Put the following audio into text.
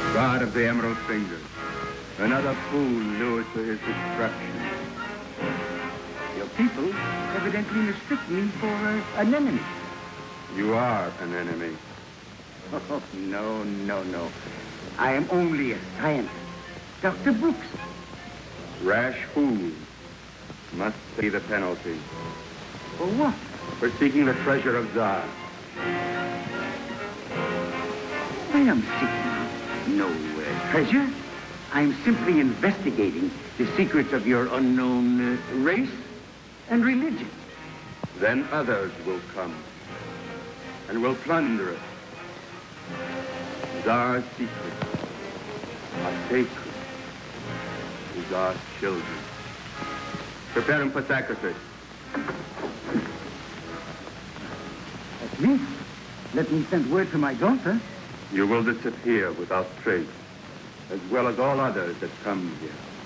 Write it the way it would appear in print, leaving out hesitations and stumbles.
God of the Emerald Fingers. Another fool lured to his destruction. Your people evidently mistook me for an enemy. You are an enemy. Oh, no. I am only a scientist. Dr. Brooks. Rash fools must pay the penalty. For what? For seeking the treasure of Zar. I am seeking no treasure. I am simply investigating the secrets of your unknown race and religion. Then others will come and will plunder it. Zar's secrets are sacred to Zar's children. Prepare him for sacrifice. That's me. Let me send word to my daughter. You will disappear without trace, as well as all others that come here.